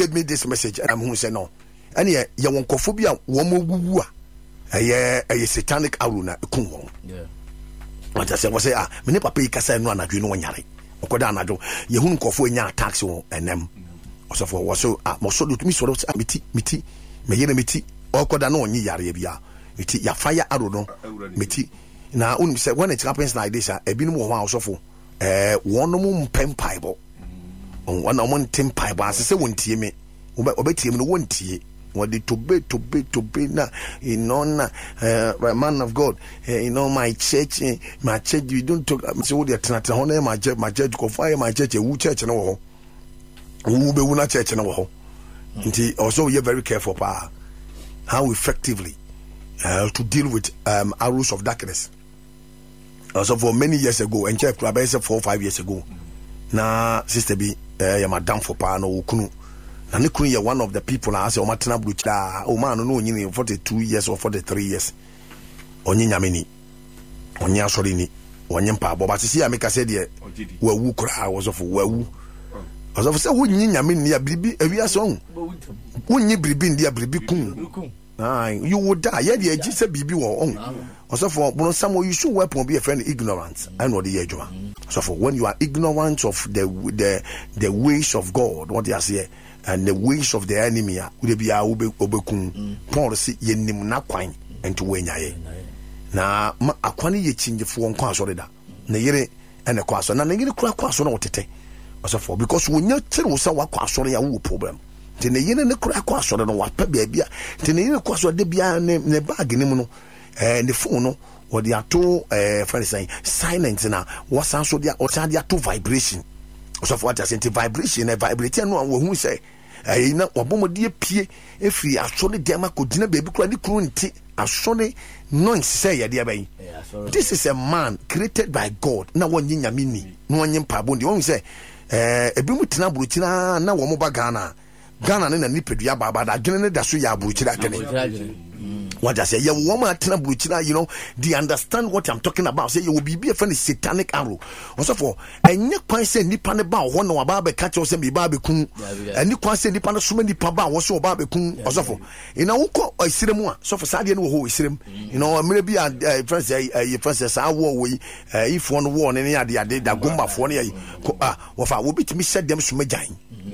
gave me this message and I'm who say no. And yeah, you want kophobia womo a satanic aruna kunwon. Yeah. What I said was say me papa yi kasa no anadwo no wanyare. Okoda anadwo ye hu nkofo nya attacks won enem. Osofo wo so mo so do mi so meti me yere meti okoda no onyi yare bia. Meti ya fire arrow no meti na unim say when it happens like this ebinum wo ha osofo wonom mpem paibo. On one tempai ba se wontie me obetie me no wontie what to be na na man of God my church you don't talk say what you tena ho na my church go fire my church wu church na wo wu be wu na church na wo nti also you very careful pa how effectively to deal with arrows of darkness. Also for many years ago and church about 4 or 5 years ago na sister be ya madam for pa no kunu na ne kunu ye one of the people na say o matena brucha o man no onyi 42 years or 43 years onyi nyameni onyi asori ni onyi mpa bo ba se ya meka se de wawu kura wosofo wawu wosofo se wonyi nyameni ya biribi awia so wonyi biribi ndi ya biribi kun you would die. Yeah, the Jesus baby or on. Also for some you should weapon be a friend ignorance. I know the age one. So for when you are ignorant of the ways of God, what they say, and the ways of the enemy, would be our obekun policy yenim na kwan and to win ye. Na akwani ye change for one class or that. Na yere and a class, and then you class on what it. Also for because when you tell us what class or a problem. Tene yene ne kura kwa so no wapa bia tene yene kwa so de bia ne bag ni mu no ne phone no what they ato friend saying silent na what sound so dia o dia to vibration so for what I say vibration e vibrate no wo hu say na obomode pie efiri asole dem akodina baby kura ni kru nti asole noise say ya dia ban. This is a man created by God na wonyi nyame ni no wonyi mpabo ndi won say ebi mu tina burutina na wo mo ba Ghana na nipedua baba da gene ne da so ya buruchira gene what I say you woman tena buruchira you know they understand what I'm talking about say you will be a friend satanic arrow also for enye kwan say nipa ne ba ho na wa ba catch say me ba be kun eni kwan say nipa ne so me nipa ba wo so ba be kun also for ina wo ko isiremu a so for sade ne wo ho isirem you know mere bi friends friends say wo we if one wo ne ne ade da gomba fo ne wo fa wo bitimi shed dem so magyan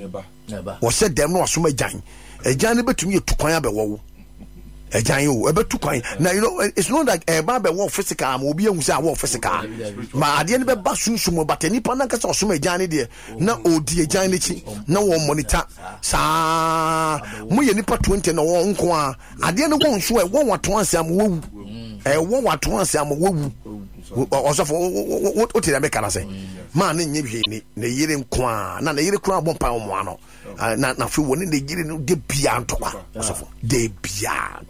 wo shed dem no so magyan agyan ne betumi etukwan abewo agyan yo ebetu kwan na you know it's not like ba be wo physical am obi ehun say wo physical ma ade ne be ba sunsun but nipa na kasa osoma agyan ne de na odi agyan ne chi na wo monitor sa mo ye nipa 20 na wo nko a ade ne wo nso wo wato anse am wowu wo wato anse am wowu osofo what did I make kana say man nye hwe ni na yire nko a na yire kura bo mpa mo ano na fi woni de yire no de bia ntokwa osofo de bia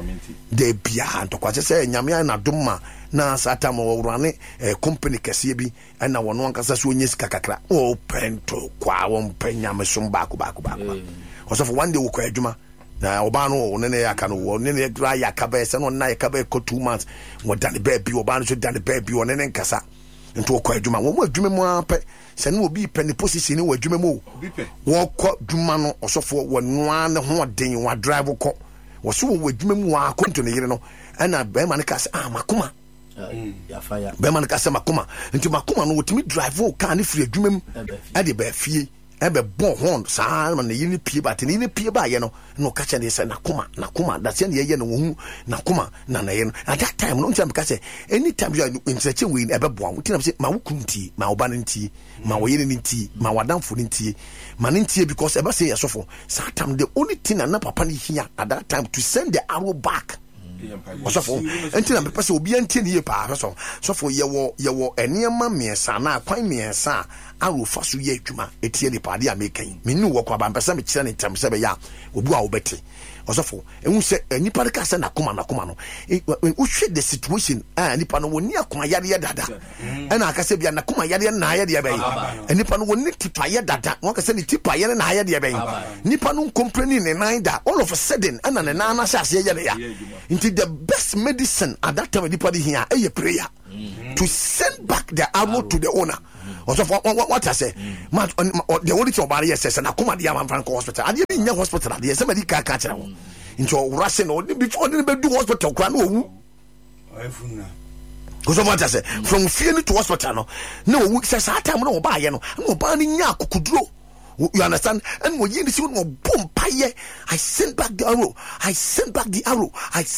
ntokwa se nyame na doma na sata mo wurane company kase bi na wono ankasa so onye sika kakra open to kwa won panyame som baako osofo one day wo kwa adwuma na oba no ne yaka no ne dra yaka ba se no na yaka ba ko 2 months wo dane ba bi oba no so dane ba bi ne nkasa nto ko adwuma wo adwuma mu apɛ se ne obi pɛ ne position wo adwuma mu wo kɔ dwuma no osofo wo noa ne ho den wa drive kɔ wo so wo adwuma mu wa konto ne yire no ana ba ma ne ka se makoma ya fire ba ma ne ka se makoma nti makoma no wotimi drive wo ka ne firi adwuma mu ade ba fie ebe bon hon sa na yini pie ba tini ni pie ba ye no ka che ne se nakoma that ye ye no hu nakoma na ye no at that time no ntia ka che anytime you are in such a way ebe bo an tina say ma wukunti ma oba nti ma wo ye nti ma wadamfo nti ma nti because ebe say yesofo that time the only thing na papa ni here at that time to send the arrow back osofo entina me pese obi antie ne ye pa so for ye wo enema miensa na kwan miensa awo faso ye adwuma etie ne paade amekan menu wo kwa ba mpesa me kire ne ntam se be ya obu a wo beti osofo enwu se nipa de ka se na koma no wo hwe the situation nipa no woni akoma yare dada na aka se bia na koma yare na yare be nipa no woni tipa ye dada wo ka se ni tipa ye na yare be nipa no complaining ne nine da all of a sudden ana ne na sha se yare ya into the best medicine at that time nipa de here prayer to send back the arrow to the owner Also for what I say, the only thing about it says, and I come at the Franco Hospital. I didn't know hospital. There's somebody can't catch it into Russian or before they do hospital. Because of what I say, from fear to hospital, no, we says, I tell no buy, no banning yak could draw. You understand? And when you see no boom, I sent back the arrow. I sent back the arrow.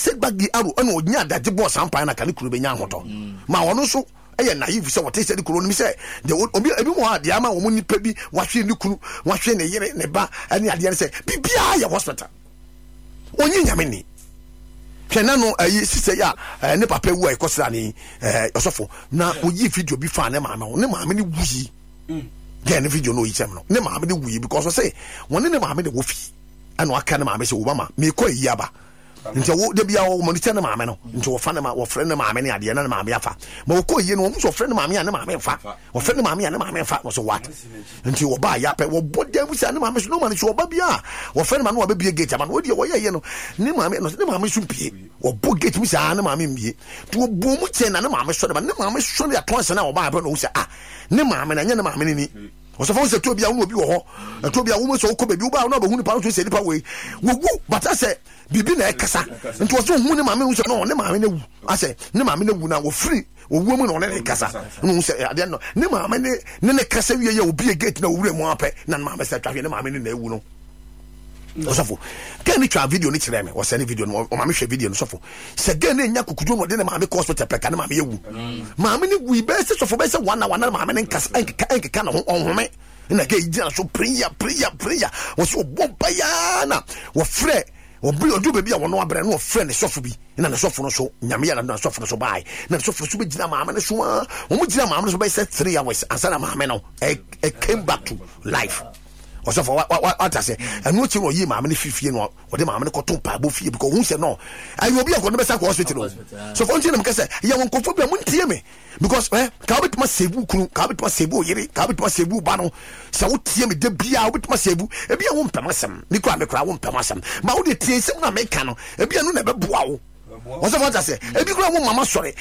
And when you that the boss, I'm paying a calico be young. My one also. I naive so what they said the colony say they would be everyone the ama woman pebi watching the watching a year in the bar and the idea say Bibia hospital. Only Yamini. Kenano sister ya ne papa wu ekosani osofo na oyi video bi fa ne mama ne mama ni wuyi get the video no item no ne mama ni wuyi because I say one ne mama de wofi and waka ne mama say obama me ko yaba nti wo de bia wo monitor na maame no nti wo fa na wo frɛ na maame ne ade na maame afa ma wo ko yie no wo so frɛ na maame ya na maame fa wo frɛ na maame ya na maame fa wo so what nti wo ba ya pe wo bodam busa na maame so no man so ba bia wo frɛ na maame wo ba bia gate man wo de wo ye no ne maame so pie wo bo gate busa na maame mbie to wo bo mu che na maame so de ba na maame so de atonse na wo ba ba no wo say ne maame na nya na maame ni so for say to bia wo bi wo ho to bia wo so ko ba bi wo ba na ba hu ni pa so say ni pa we wo but I say bibi na ekasa nti wo so hu ne maame hu so no ne maame na wu ase ne maame na wu na wo free wo wu mu no ne kasa no se ade no ne maame ne kasa wie ye obi gate na wure mu apɛ na maame se twa ne maame ne na ewu no osofo kan ni twa video ni kire me wo se ne video no o maame hwe video no sofo se gan na nya kukudu no de ne maame hospital pɛ ka ne maame ewu maame ne wu be se sofo be se wana na maame ne kasa enka na ho onhome na ga ijina so prayer wo so bomba ya na wo frɛ obi odu bebi a wono abre no friend sofo bi na na sofo no so nyame ya na sofo no so bai na sofo so be gina maame no so a wo mu gina maame no so be say 3 hours ansana maame no came back to life osofo what I say anu chi no yi maame no fifie no o de maame no koto pa bo fie because who say no ayi obi a ko no be say hospital so for nti na mka say ya won kofo bi a muntie me because ka obi tuma sebu kunu ka obi tuma sebu yiri ka obi tuma sebu ba no sa wo tie me de bia obi tuma sebu e bia wo mpam asem ni kura me kura wo mpam asem ma wo de tie sem na me ka no e bia no na be boa wo what's what I say e bi kura wo mama sorry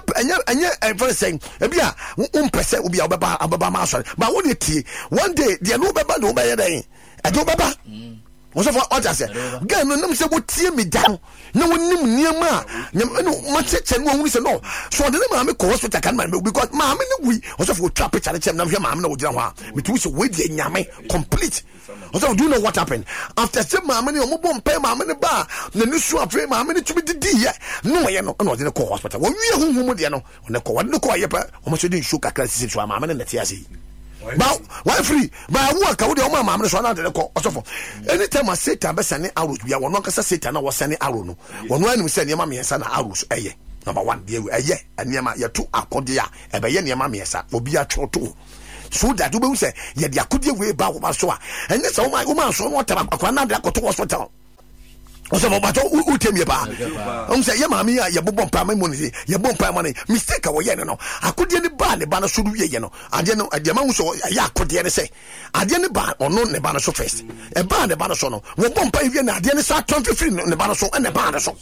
enya for saying e bia wo mpese obi a obeba ma sorry ma wo de tie one day de no beba no be ye den e do beba what's what I say gan no nam say wo tie me down na wonim niema no macheche no hu say no so de na me ko hospital kan man because ma me no wi also for trap picture chem na hwe ma me no wo gina ho a me tu say we de nyame complete also do you know what happened after say ma me no mo bom pe ma me ne ba na ni su afre ma me ne tumi didi ye no ye no de ko hospital wo wi hu hu mu de no ne ko ye pa o mo so de show kakra sisi so ma me ne tie ase ba why free ba wo aka wo de o ma me so na de ko also for anytime I Satan be sane arrows bia wono kasa Satan na wo sane arrow no wono anim se ne ma me yesa na arrows eye number 1 de eye aniema ye to akode a e be ye ne ma me yesa obi a choto so that we say ye de akode we ba wo ba so a enye se wo ma so no taba akwa na de akoto hospital also for to utemi ba say ye ma me ya ye bobom pa ma money ye bom pa money mistake wo ye no akode ne ba no so du ye no ade no ade ma wo so ya akode ne say ade ne ba ono ne ba no so first e ba ne ba no so no wo bom pa ye na ade ne sa 23 ne ba no so e ne ba no so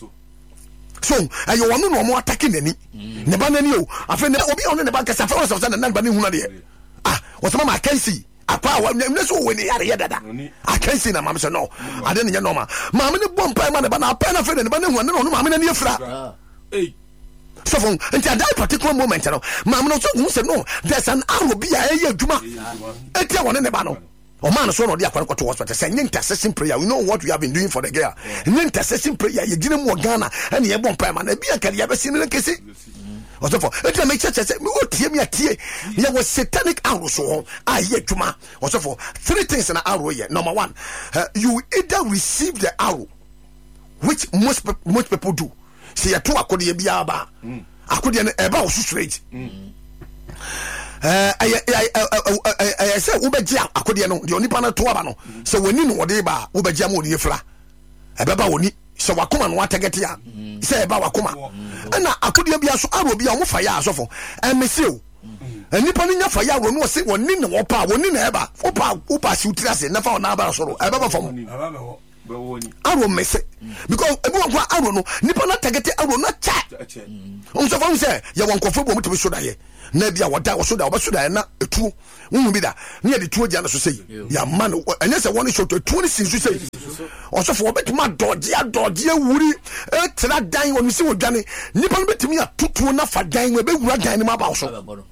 so ayo wonu no mo attacking nani ne ba nani o afa ne obi ono ne ba kasa fa so na nan ba ne hu na de wo sama ma kansi apa wa ne so we ne yare dada akansi na mama so no ade ne normal mama ne bompa ma ne ba na apa na fe ne ba ne hu no mama ne ne afra so from until that particular moment no mama no so who say no there's an arrow bi a ye adwuma etia won ne ba no o man so no dey akwa to hospital say intercession prayer we know what we have been doing for the girl intercession prayer ye gina mu Ghana and ye bompa ma na bi akari ya be sin ne kesi also for it make church say me wo tie me atie ye was satanic arrow so aye dwuma also for 3 things na arrow here. Number 1, you either receive the arrow which most people do say ya to akode bia ba akode ne eba wo straight I say ubejia akode no de onipa na to aba no say woni no wode ba ubejia ma oni efra ebeba woni so wakoma no atagete ya say eba wakoma na akode bia so aro bia wo fa ya asofo emeseo enipa no nya fa ya wo no woni ne wo pa woni na eba wo pa si utirase na fa na aba soro eba ba fam arrow mess because everyone go arrow no nipa na target arrow na cha so for say ya won kofo bo mutu so da ye na bia wada wo so da oba so da na etuo wu bi da na de tuo dia na so say ya man anya say one shot etuo ni sin so say o so for betuma dodge wuri tra dan won si wodwane nipa no betumi atutuo na fa dan we be wura dan ni ma ba so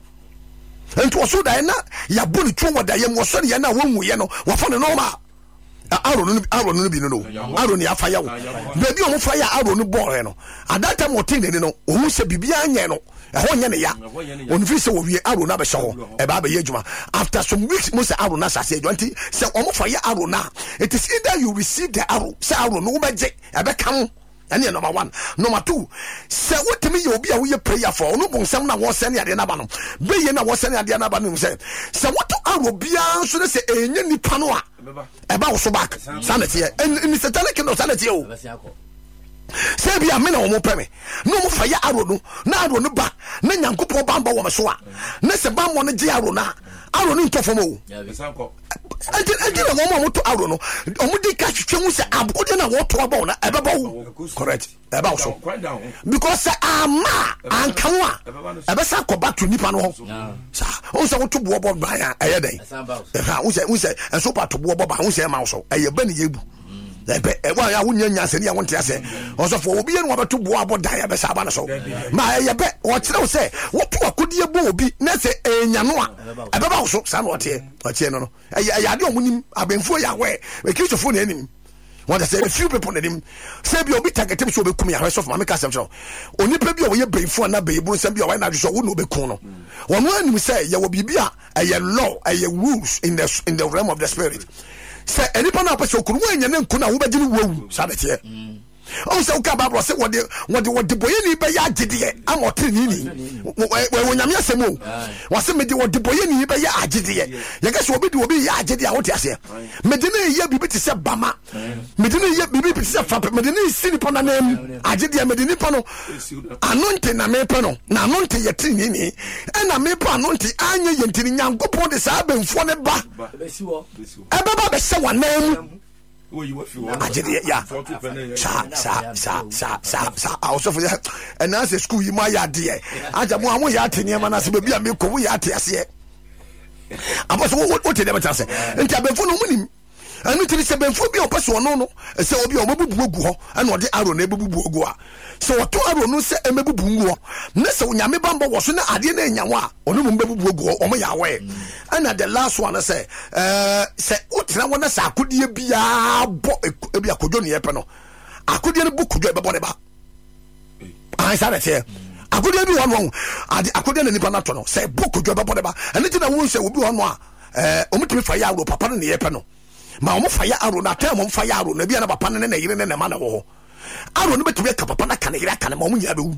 ento so da na ya boni tuo wada ye mo so da na wonwu ye no wa fa no normal arrow no bi no arrow ni afaya wo baby o mo fire arrow no ball no at that time o tin ni no o hu se bibia anye no ho nya ne ya on fi se wo wie arrow na be hye ho e ba be ye adwuma after some weeks mo se arrow na sase adwanti se o mo fire arrow na it is either you receive the arrow se arrow no wo be je e be kam and number 1 number 2 say what me you be a we prayer for no bonsam na wo send ade na ba no be ye na wo send ade na ba no say what arrow bia so say enye nipa no a e ba wo so back sanity and Mr. Taneke no sanity o say bia me na wo mo peme no mo fa ya arrow no na arrow no ba na nyankopon ba mba wo me so a na se ba mo no je arrow na arrow no ntofo mo Enti na wo mo to arrow no omo di ka twetwe hu se abode na wo to aba na e beba wo correct e ba wo so because ama ankanwa e be sa ko back to nipa no sa o se wo to bo bo ban ya e ye den o se so pa to bo bo ba o se ma wo so e ye ba ni yebu ebe e wa ya wonya nyanse ni ya wonte ase o so for obi enu abeto bo abo dan ya be sa ba no so ma ye be o kire wo se wo to akodi ebo obi na se enya no a e be ba wo so sa no ote no no ya de omunim abenfuo ya we e kristofo na enim what I say a few people na enim say bi obi target so be kum ya hwe so for ma ka sem so oni pe bi o ye benfuo na be ebu sem bi o we na so wo no be kun no wono anim say ya wo bibia a law a rules in the realm of the spirit. Say anyone na person kunu anya ne nkuna wo begini wo sabete o se o ka Bible say what the boy ni be ya agide amotre ni we nyame asem o wo se me de what the boy ni be ya agide ye ga se obi de obi ya agide a wo te ase me de na ye bibi te se bama me de na ye bibi te se fa me de na sini pona na agide me de ni pono anonte na me pono na anonte ye tri ni e na me po anonte anya ye ntini nyankopon de sa benfo ne ba ebe ba be se wanam ajidi ya sa also for and as a school you my idea aja mo amu ya tene ma na se bia me ko ya ate ase abaso what dey better say ntia benfo no munim anu tiri se benfo bi opeso no se obi o mabubu ogu ho ana ode arrow na ebubu ogu a so oto arrow no se emebubu ngu ho na se onyame bambo wo so na ade na enyanwa a ono mu mbebubu ogu ho o mo ya we ana the last one say se utina wona sa akodie bia bo bia kodwo ne yepe no akodie no bukodwo bebo ne ba an sa rete akodie bi won akodie na nipa na to no se bukodwo bebo ne ba ene ti na won se obi won a omutimi fa ya arrow papa no ne yepe no ma omo fa ya arrow na time omo fa ya arrow na bia na papa ne na yire ne na ma na wo arrow no betumi ka papa na ka ne yire ka ne ma omo nya be wu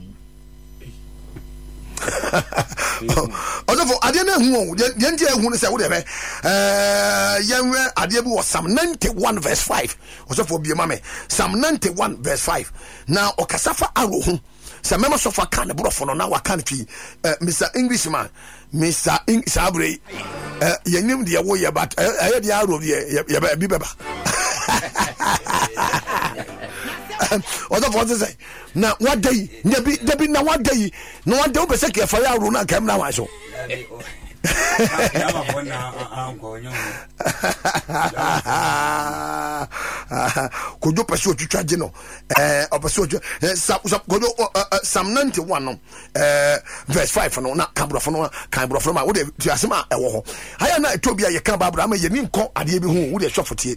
Although ade na hu ye nje hu ne se wo de be yenwe ade bi wo Psalm 91 verse 5 also for bi ma me Psalm 91 verse 5 na okasafa arrow hu se mema so fa kan borofo no na wa kan fi Mr. Englishman Mr. Sabre yenim de wo ye but aye de arrow ye bi beba Other for say na what day debi na what day no one day be say ke fire arrow na kam na wa so kojo pese otwitwa je no opese otwa Psalm 91 no verse 5 no na kanbrofo no wo de asema ewo ho aya na etobia ye kan Bible ama ye ni nko ade bi hu wo de hwofotie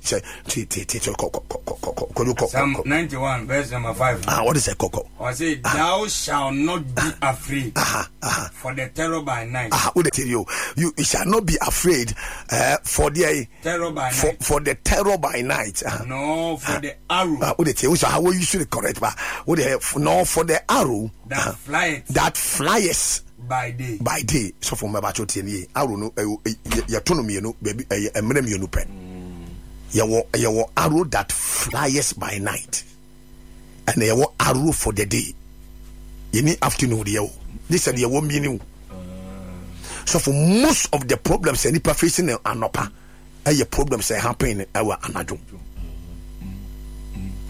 ko Psalm 91 verse number 5 what is it koko I say thou shalt not be afraid for the terror by night what tell you shall not be afraid for the terror by night for the terror by night no for the arrow what they tell you so how you should correct but what they no for the arrow that flies by day so for my bacho tie arrow no ya tono me no baby emre me no pen your arrow that flies by night and your arrow for the day any afternoon there this is your meaning. So for most of the problems any facing anopa, problems happening our anadwo.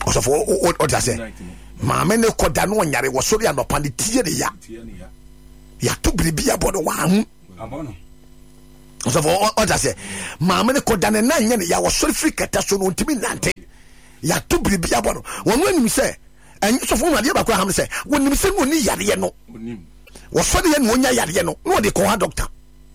osofo o ta say maame ne koda no nyare wo sori anopa ne tie ne ya to bribi abodo wa hu abono osofo o ta say maame ne koda ne na nya ne ya wo sori free kata so no ntimi nante ya to bribi abodo wonu anim say en sofo ma de ba kwa ham say wonim say no ni yare no wo sori ye no nya yare no no de ko ha doctor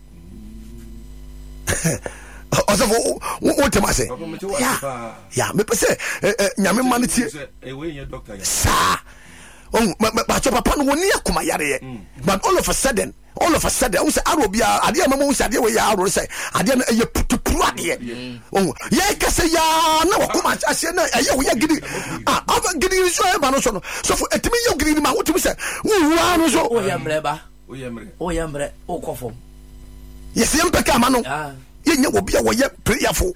osofo wo tema say ya me pese nyame ma ne tie sa ba cho papa no woni akoma yare but all of a sudden we say arobia ade amamo we say ade we ya aro say ade na ye putupuru ade ye kase ya na wakoma ase na ye wo ya gidi ava gidi so e ba no so no so for etimi ye gidi ma wotimi say wo wa no so o yambre ba o yambre o kofo yes yempe ka ma no ye nya obi a wo ye prayerful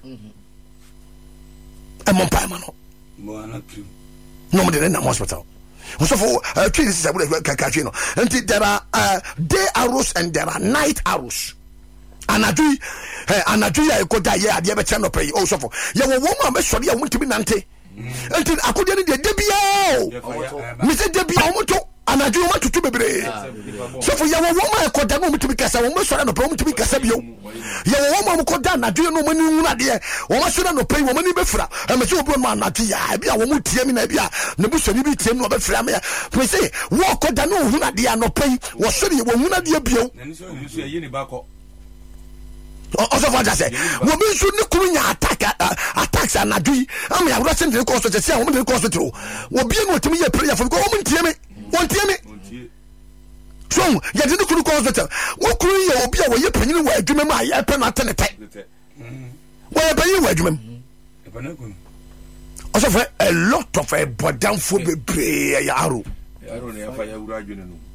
e mon pa ma no mo ana prim no mo de na hospital so for trees is no and there are day arrows and there are night arrows anadu ya ko da ye ade be chano pay oh so for ye wo mo ma sori ya muntimi nante and akode ne de bia mi se de bia mo to anadu mo tutu bebre so for ye wo mo ko da no muntimi kasa wo mo sori no pay muntimi kasa bio ye wo mo ko da anadu no mo ni hu de wo mo sori no pay wo mo ni be fra e me se obi no anadu ya bia wo mo tie mi na bia ne bu sori bi tie mi no be fra me me say wo ko da no hu na de no pay wo sori wo hu na de bio nani so ye ni ba ko also for that say wo be so ne kuru nya attacks anadu am ya wura send ko so say wo me ko so tro wo bi no timi ye prayer for ko wo tie me won tie me so ya de kuru ko so wo kuru ye obi a wo ye panyin wo adwuma ma ya pe na tenete wo ye panyin wo adwuma e pa na ko also for a lot of a bodam for be pray ya aro ne ya fa ya wura adwene no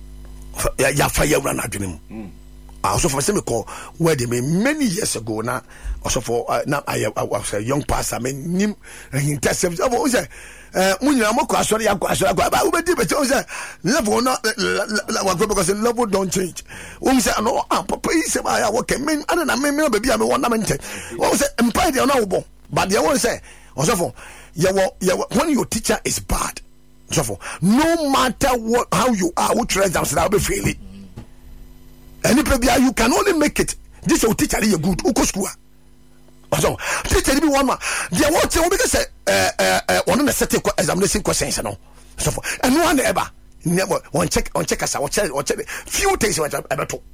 ya fa ya wura na adwene mu also for me call where they many years ago now also for now I was a young pastor I mean nim intercept of say munyina moko asori akwa ba we be be say level no because level don't change we say no papa say I work men and na me baby am won na mente we say empire dey na wo bon but they won't say also for when your teacher is bad so for no matter what how you are what try them say I will fail it. Any baby you can only make it. This will teacher you good. Uko school. So teacher be one man. They want to because on the certain examination questions no. So for and one ever never one check us or check few things what ever to.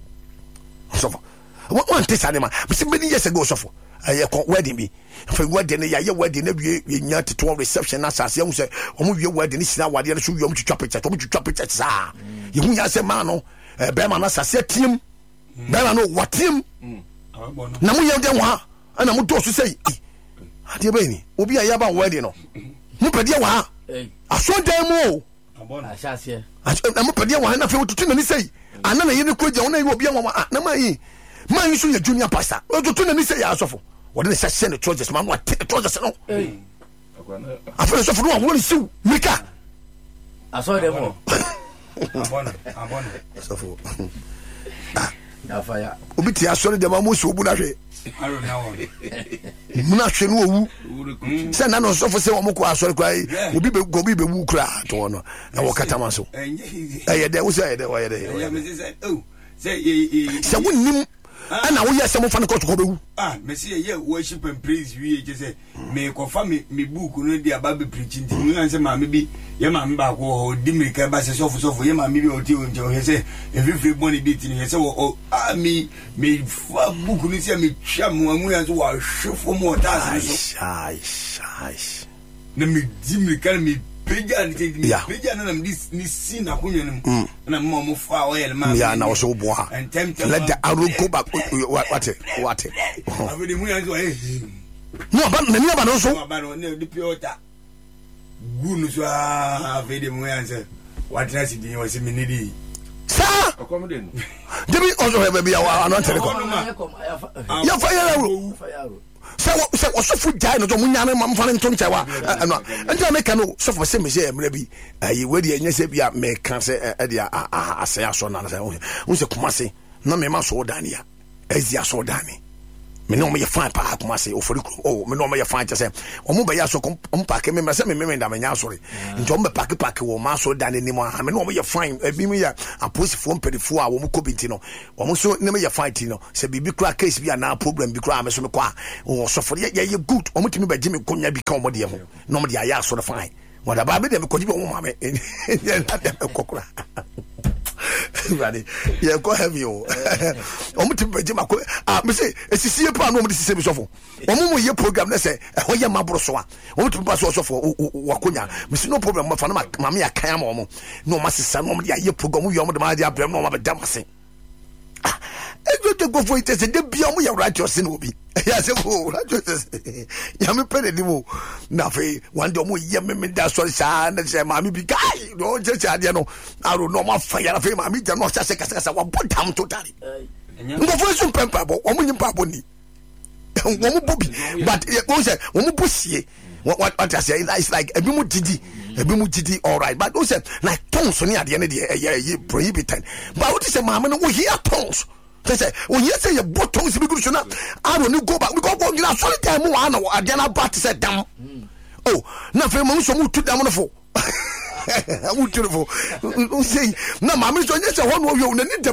So for one teacher man. Many years ago so for wedding me. For wedding ya wedding we nya to reception as you say omo wedding is na wade so you to chop it to chop it sa. You nya say man no bema na sase team bema no watem na mu yem den wa ana mu do so sei ade be ni obi a ya ba wedding no mu pede wa aso dan mu abona shase na mu pede wa na fe otutu na ni sei ana na ye ne koja wona ye obi an wa na man so ya junior pastor otutu na ni sei ya asofo wode ne sase ne trousers man wa trousers no afere so fo no wa siw mika aso dem mo abona so for ya fire obi ti asori dem amu so obu na hwe aro na won muna hwe no owu se na no so for se wo ko asori kwa obi be wu kra to no na wo katama so eh de wo se de wo ye de ya me say oh say se wonnim ana wo ye se mo fa no ko to ko be wu me say ye worship and praise we je say me ko fa me book no dia ba be preaching ti me say ma me bi ye ma me ba ko ho di me ka ba se sofo ye ma me bi o ti o nje say every money bi ti ye say o me fa book ni say me twa mo amu ya so wa hwefo mo ta so ai na me di me kan me peja na me ni si na kunyo no na mo fa o ye ma ya na wo so bo ha let the arrow go back what avedi mu ya so no ba no so ba no ne di piota gunu so avedi mu ya so what na si di o si minidi sa accommodate debi also have be ya no tere ko ya fa ya so so fu jai no to munya na mamfa ne ntoncha wa no enta me kan so for se me je emre bi ayi we de enye se bia me kan se e dia ase aso na se un se kuma se na me ma so dani ya ezi aso dani me no me fine pa kuma say ofori kro oh me no me fine just say omo be ya so kom pack me say me da me nya sorry nti omo pack wo ma so da ne mo ha me no me fine ebi me ya aposifo mpedifo a wo mo kobinti no omo so ne me fine ti no say bibi kra case bi na problem bi kra me so me kwa o so for ye good omo timi ba jimi konya bi ka omo de ho no mo de aya so fine wada ba be de me koji bi omo ma me na de me kokura Ready? Yeah, go have you. To me say, it's a see a plan of the same sofa. Ye program, they say, oh, yeah, my broswa. To pass also for Wakunya. Miss no problem, my family, mammy, I can't no, my sister, no, ye program, you are the idea, no, I'm a dancing. I go for it as a beyond your righteous sin will be. Yes, oh, righteous. Yammy penny anymore. Nothing. One day, yammy, that's what and say, Mammy, be guy. No, just I don't know. I don't know my fire of him. I mean, not such a one time totally. No first pamper, woman in Paponi. But it was a woman pussy. What I say is like a bimutidi, all right. But also, like tongues on the end of the year, prohibited. But what is a mamma? We hear tongues. They say, when you say your tongues, I don't go back. We go in a solitary one or Adana Bat said down. Oh, nothing more so to down on the phone. I would say, no, mamma, so yes, I want you need the